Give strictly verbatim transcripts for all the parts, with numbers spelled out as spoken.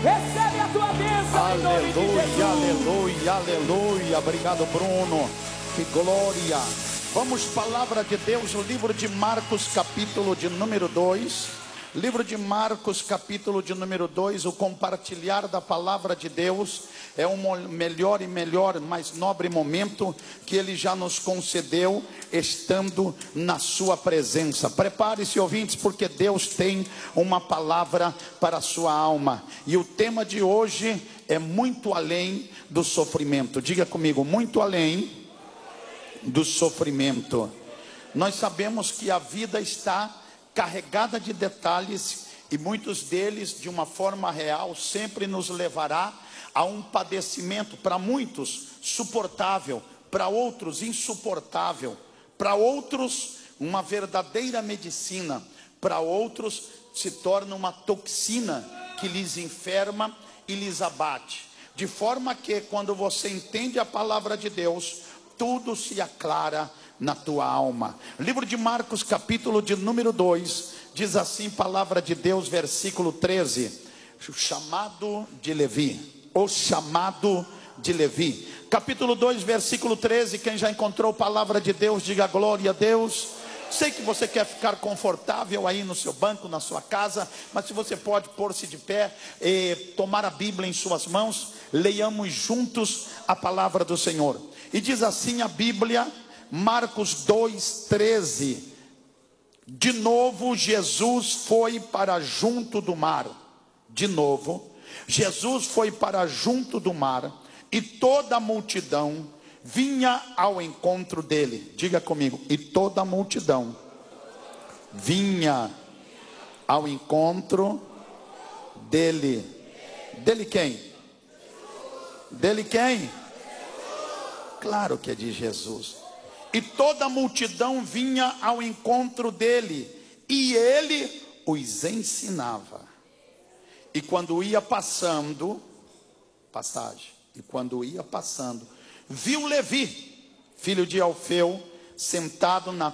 Recebe a tua bênção em nome de Jesus. Aleluia, aleluia. Obrigado, Bruno. Que glória. Vamos, palavra de Deus, o livro de Marcos, capítulo de número dois. Livro de Marcos, capítulo de número dois. O compartilhar da palavra de Deus é o melhor e melhor, mais nobre momento que Ele já nos concedeu, estando na sua presença. Prepare-se, ouvintes, porque Deus tem uma palavra para a sua alma. E o tema de hoje é muito além do sofrimento. Diga comigo, muito além do sofrimento. Nós sabemos que a vida está carregada de detalhes, e muitos deles, de uma forma real, sempre nos levará a um padecimento, para muitos suportável, para outros insuportável, para outros uma verdadeira medicina, para outros se torna uma toxina que lhes enferma e lhes abate, de forma que quando você entende a palavra de Deus, tudo se aclara na tua alma. Livro de Marcos, capítulo de número dois, diz assim, palavra de Deus, versículo treze, o chamado de Levi, o chamado de Levi, capítulo dois, versículo treze. Quem já encontrou palavra de Deus, diga glória a Deus. Sei que você quer ficar confortável aí no seu banco, na sua casa, mas se você pode pôr-se de pé e tomar a Bíblia em suas mãos, leiamos juntos a palavra do Senhor. E diz assim a Bíblia, Marcos dois, treze. De novo Jesus foi para junto do mar. De novo, Jesus foi para junto do mar, e toda a multidão vinha ao encontro dele. Diga comigo, e toda a multidão vinha ao encontro dele. Dele quem? Dele quem? Claro que é de Jesus. E toda a multidão vinha ao encontro dele, e ele os ensinava. E quando ia passando, passagem, e quando ia passando, viu Levi, filho de Alfeu, sentado na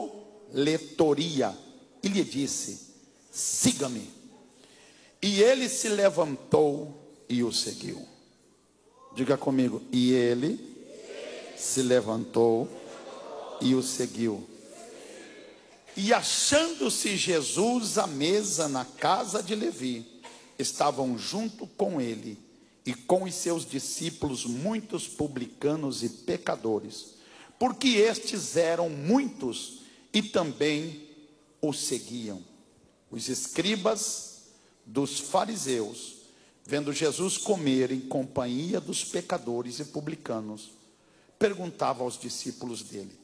coletoria, e lhe disse: siga-me. E ele se levantou e o seguiu. Diga comigo, e ele se levantou e o seguiu. E achando-se Jesus à mesa na casa de Levi, estavam junto com ele e com os seus discípulos muitos publicanos e pecadores, porque estes eram muitos e também o seguiam. Os escribas dos fariseus, vendo Jesus comer em companhia dos pecadores e publicanos, perguntavam aos discípulos dele: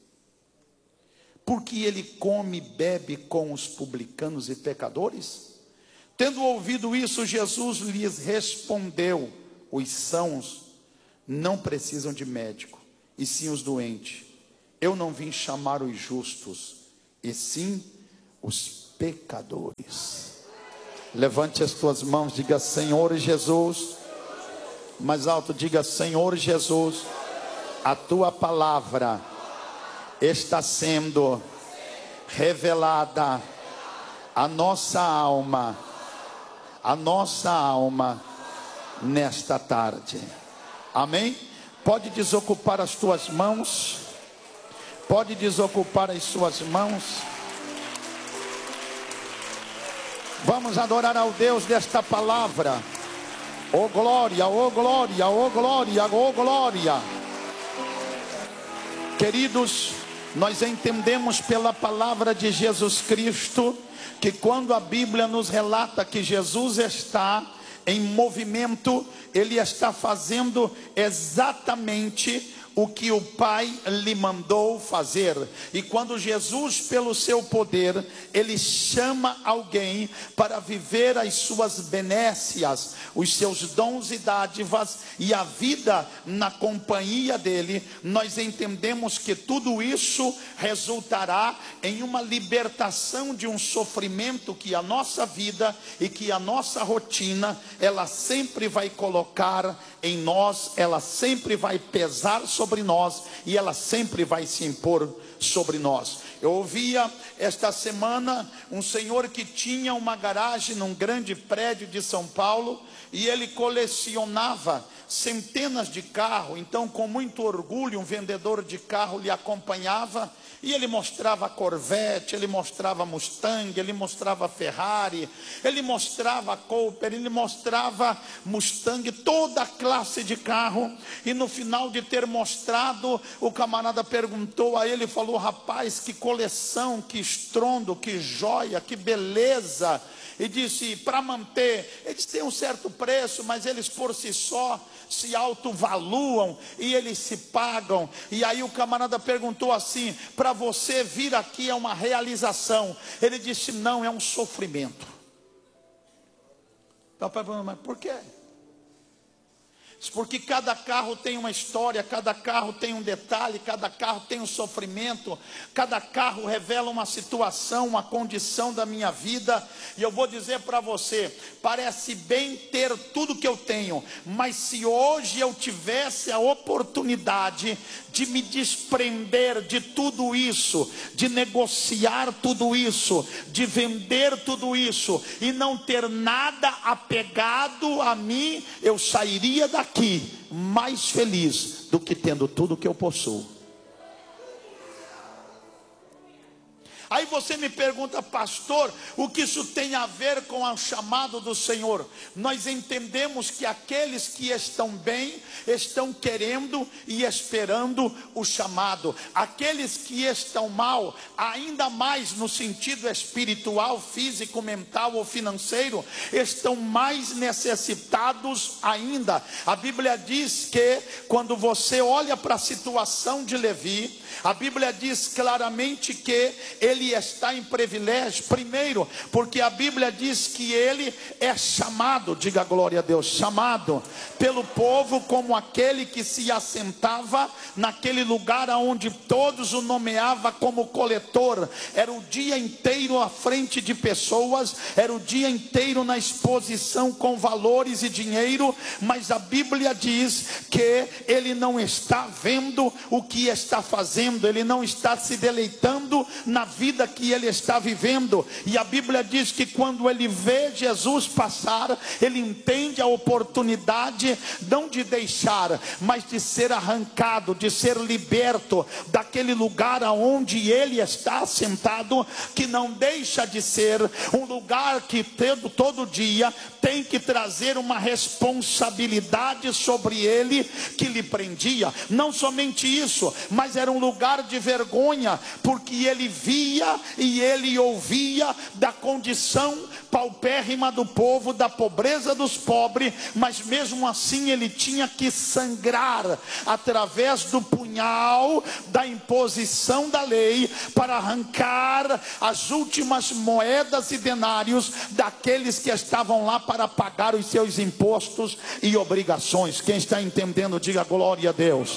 por que ele come e bebe com os publicanos e pecadores? Tendo ouvido isso, Jesus lhes respondeu: os sãos não precisam de médico, e sim os doentes. Eu não vim chamar os justos, e sim os pecadores. Levante as tuas mãos, diga: Senhor Jesus. Mais alto, diga: Senhor Jesus, a tua palavra está sendo revelada à nossa alma, a nossa alma nesta tarde. Amém? Pode desocupar as tuas mãos. Pode desocupar as suas mãos. Vamos adorar ao Deus desta palavra. Oh glória, oh glória, oh glória, oh glória. Queridos, nós entendemos pela palavra de Jesus Cristo que quando a Bíblia nos relata que Jesus está em movimento, Ele está fazendo exatamente o que o Pai lhe mandou fazer. E quando Jesus, pelo seu poder, Ele chama alguém para viver as suas benécias, os seus dons e dádivas e a vida na companhia dele, nós entendemos que tudo isso resultará em uma libertação de um sofrimento que a nossa vida e que a nossa rotina, ela sempre vai colocar em nós, ela sempre vai pesar sobre nós e ela sempre vai se impor sobre nós. Eu ouvia esta semana um senhor que tinha uma garagem num grande prédio de São Paulo e ele colecionava centenas de carros. Então, com muito orgulho, um vendedor de carro lhe acompanhava e ele mostrava Corvette, ele mostrava Mustang, ele mostrava Ferrari, ele mostrava Cooper, ele mostrava Mustang, toda a classe de carro. E no final de ter mostrado, o camarada perguntou a ele, falou: rapaz, que coleção, que estrondo, que joia, que beleza. E disse: para manter, eles têm um certo preço, mas eles por si só se autovaluam e eles se pagam. E aí o camarada perguntou assim: para você vir aqui é uma realização? Ele disse: não, é um sofrimento. Então, mas por quê? Porque cada carro tem uma história, cada carro tem um detalhe, cada carro tem um sofrimento, cada carro revela uma situação, uma condição da minha vida. E eu vou dizer para você, parece bem ter tudo que eu tenho, mas se hoje eu tivesse a oportunidade de me desprender de tudo isso, de negociar tudo isso, de vender tudo isso e não ter nada apegado a mim, eu sairia daqui aqui mais feliz do que tendo tudo que eu possuo. Aí você me pergunta: pastor, o que isso tem a ver com o chamado do Senhor? Nós entendemos que aqueles que estão bem, estão querendo e esperando o chamado. Aqueles que estão mal, ainda mais no sentido espiritual, físico, mental ou financeiro, estão mais necessitados ainda. A Bíblia diz que quando você olha para a situação de Levi, a Bíblia diz claramente que ele está em privilégio. Primeiro, porque a Bíblia diz que ele é chamado, diga glória a Deus, chamado pelo povo como aquele que se assentava naquele lugar onde todos o nomeavam como coletor. Era o dia inteiro à frente de pessoas, era o dia inteiro na exposição com valores e dinheiro, mas a Bíblia diz que ele não está vendo o que está fazendo, ele não está se deleitando na vida que ele está vivendo. E a Bíblia diz que quando ele vê Jesus passar, ele entende a oportunidade não de deixar, mas de ser arrancado, de ser liberto daquele lugar aonde ele está sentado, que não deixa de ser um lugar que todo, todo dia tem que trazer uma responsabilidade sobre ele que lhe prendia. Não somente isso, mas era um lugar de vergonha, porque ele via e ele ouvia da condição paupérrima do povo, da pobreza dos pobres, mas mesmo assim ele tinha que sangrar através do punhal da imposição da lei para arrancar as últimas moedas e denários daqueles que estavam lá para pagar os seus impostos e obrigações. Quem está entendendo, diga glória a Deus.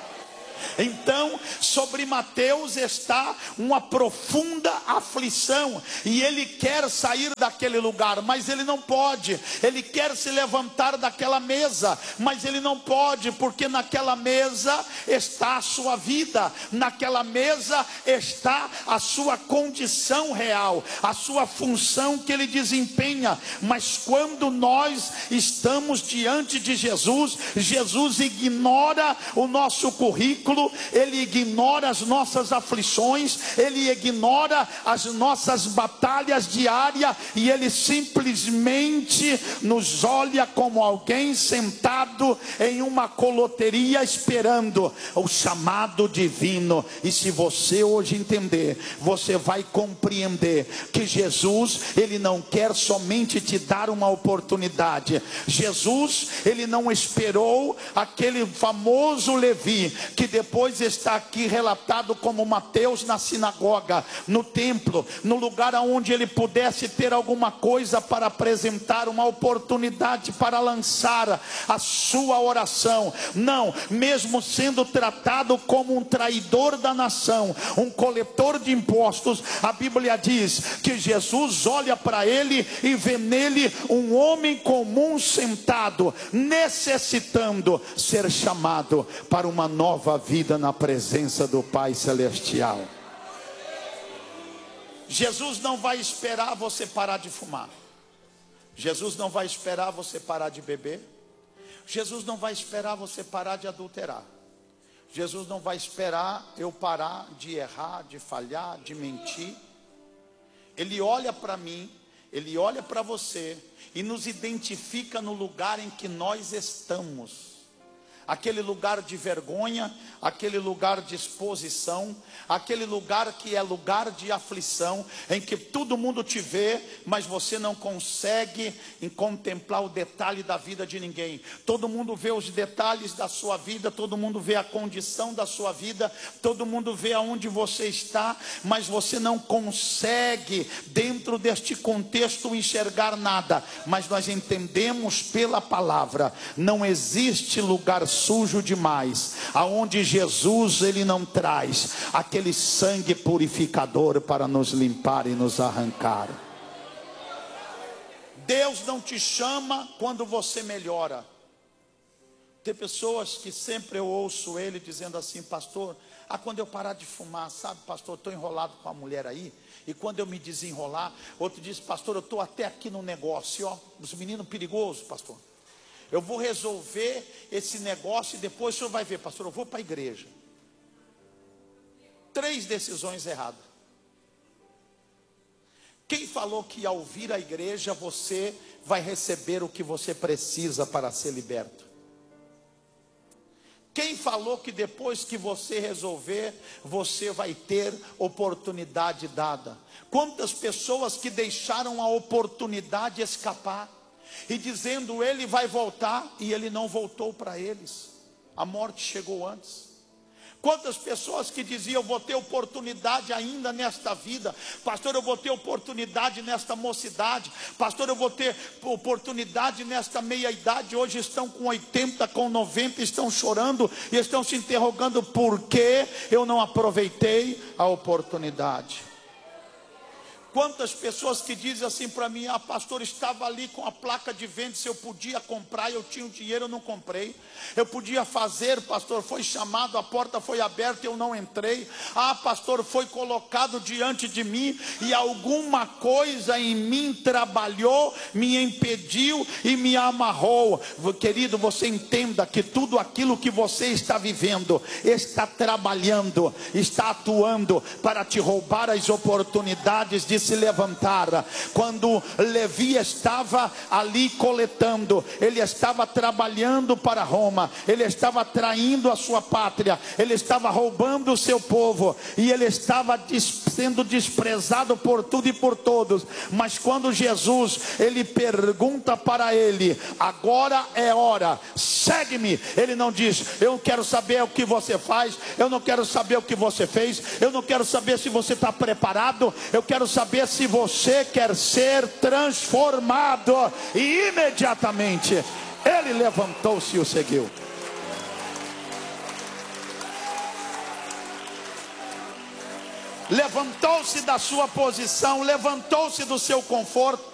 Então, sobre Mateus está uma profunda aflição, e ele quer sair daquele lugar, mas ele não pode. Ele quer se levantar daquela mesa, mas ele não pode, porque naquela mesa está a sua vida, naquela mesa está a sua condição real, a sua função que ele desempenha. Mas quando nós estamos diante de Jesus, Jesus ignora o nosso currículo, ele ignora as nossas aflições, ele ignora as nossas batalhas diárias, e ele simplesmente nos olha como alguém sentado em uma coloteria esperando o chamado divino. E se você hoje entender, você vai compreender que Jesus, ele não quer somente te dar uma oportunidade. Jesus, ele não esperou aquele famoso Levi que depois depois está aqui relatado como Mateus na sinagoga, no templo, no lugar onde ele pudesse ter alguma coisa para apresentar, uma oportunidade para lançar a sua oração. Não, mesmo sendo tratado como um traidor da nação, um coletor de impostos, a Bíblia diz que Jesus olha para ele e vê nele um homem comum sentado, necessitando ser chamado para uma nova vida na presença do Pai Celestial. Jesus não vai esperar você parar de fumar. Jesus não vai esperar você parar de beber. Jesus não vai esperar você parar de adulterar. Jesus não vai esperar eu parar de errar, de falhar, de mentir. Ele olha para mim, ele olha para você e nos identifica no lugar em que nós estamos. Aquele lugar de vergonha, aquele lugar de exposição, aquele lugar que é lugar de aflição, em que todo mundo te vê, mas você não consegue em contemplar o detalhe da vida de ninguém. Todo mundo vê os detalhes da sua vida, todo mundo vê a condição da sua vida, todo mundo vê aonde você está, mas você não consegue dentro deste contexto enxergar nada. Mas nós entendemos pela palavra, não existe lugar sujo demais, aonde Jesus ele não traz aquele sangue purificador para nos limpar e nos arrancar. Deus não te chama quando você melhora. Tem pessoas que sempre eu ouço ele dizendo assim: pastor, ah, quando eu parar de fumar, sabe, pastor, estou enrolado com a mulher aí, e quando eu me desenrolar, outro diz: pastor, eu estou até aqui no negócio, ó, os meninos perigosos, pastor, eu vou resolver esse negócio e depois o senhor vai ver, pastor, eu vou para a igreja. Três decisões erradas. Quem falou que ao vir à igreja você vai receber o que você precisa para ser liberto? Quem falou que depois que você resolver, você vai ter oportunidade dada? Quantas pessoas que deixaram a oportunidade escapar, e dizendo ele vai voltar, e ele não voltou para eles, a morte chegou antes. Quantas pessoas que diziam: eu vou ter oportunidade ainda nesta vida, pastor, eu vou ter oportunidade nesta mocidade, pastor, eu vou ter oportunidade nesta meia idade, hoje estão com oitenta, com noventa, estão chorando e estão se interrogando por que eu não aproveitei a oportunidade. Quantas pessoas que dizem assim para mim: ah, pastor, estava ali com a placa de venda, se eu podia comprar, eu tinha o dinheiro, eu não comprei. Eu podia fazer, pastor, foi chamado, a porta foi aberta, eu não entrei. Ah, pastor, foi colocado diante de mim e alguma coisa em mim trabalhou, me impediu e me amarrou. Querido, você entenda que tudo aquilo que você está vivendo está trabalhando, está atuando para te roubar as oportunidades de se levantar. Quando Levi estava ali coletando, ele estava trabalhando para Roma, ele estava traindo a sua pátria, ele estava roubando o seu povo, e ele estava sendo desprezado por tudo e por todos. Mas quando Jesus, ele pergunta para ele: agora é hora, segue-me, ele não diz: eu quero saber o que você faz, eu não quero saber o que você fez, eu não quero saber se você está preparado, eu quero saber se você quer ser transformado. E imediatamente ele levantou-se e o seguiu. Levantou-se da sua posição, levantou-se do seu conforto,